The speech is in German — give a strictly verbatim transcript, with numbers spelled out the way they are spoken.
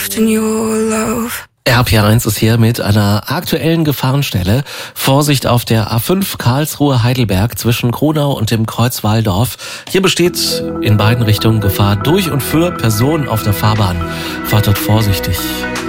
soft in your love. R P R eins ist hier mit einer aktuellen Gefahrenstelle. Vorsicht auf der A fünf Karlsruhe-Heidelberg zwischen Kronau und dem Kreuz Walldorf. Hier besteht in beiden Richtungen Gefahr durch und für Personen auf der Fahrbahn. Fahrt dort vorsichtig.